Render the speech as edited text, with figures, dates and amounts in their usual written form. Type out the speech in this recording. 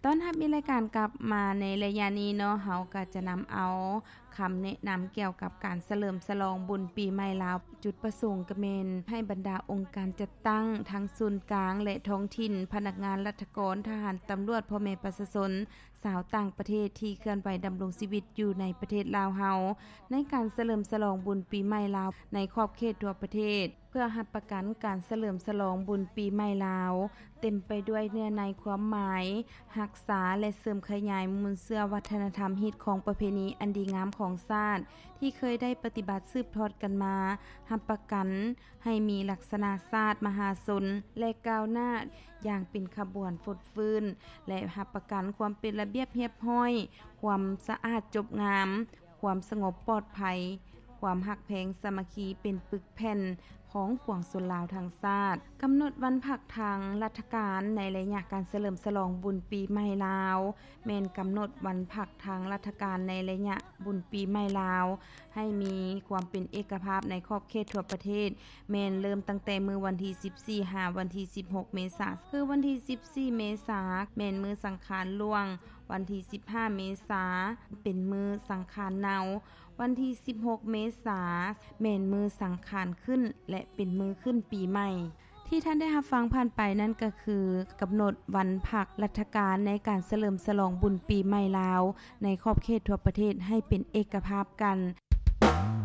ต้อนรับมีรายการกลับมาในระยะนี้เนาะเฮาก็จะนำเอาคำแนะนำเกี่ยวกับการเฉลิมฉลองบุญปีใหม่ลาวจุดประสงค์ก็แม่นให้บรรดาองค์การจัดตั้งทั้งศูนย์กลางและท้องถิ่นพนักงานราชการทหารตำรวจพ่อแม่ประชาชนสาวต่างประเทศที่เคลื่อนไหวดำรงชีวิตอยู่ในประเทศลาวเฮาในการเฉลิมฉลองบุญปีใหม่ลาวในขอบเขตทั่วประเทศเพื่อรับประกันการเฉลิมฉลองบุญปีใหม่ลาวเต็มไปด้วยเนื้อในความหมายรักษาและเสริมขยายมูลเชื่อวัฒนธรรมฮิตของประเพณีอันดีงามของชาติที่เคยได้ปฏิบัติสืบทอดกันมารับประกันให้มีลักษณะชาติมหาชนและก้าวหน้าอย่างเป็นขบวนฟดฟื้นและรับประกันความเป็นระเบียบเรียบร้อยความสะอาดจบงามความสงบปลอดภัยความหักแพงสามัคคีเป็นปึกแผ่นของปวงชนลาวทั้งชาติกำหนดวันพักทางราชการในระยะการเฉลิมฉลองบุญปีใหม่ลาวแม่นกำหนดวันพักทางราชการในระยะบุญปีใหม่ลาวให้มีความเป็นเอกภาพในขอบเขตทั่วประเทศแม่นเริ่มตั้งแต่มื้อวันที่14หาวันที่16เมษายนคือวันที่14เมษายนแม่นมื้อสังขารล่วงวันที่15เมษายนเป็นมื้อสังขารเนาวันที่16เมษายนแม่นมื้อสังขารขึ้นและเป็นมื้อขึ้นปีใหม่ที่ท่านได้รับฟังผ่านไปนั่นก็คือกำหนดวันพักราชการในการเฉลิมฉลองบุญปีใหม่ลาวในขอบเขตทั่วประเทศให้เป็นเอกภาพกัน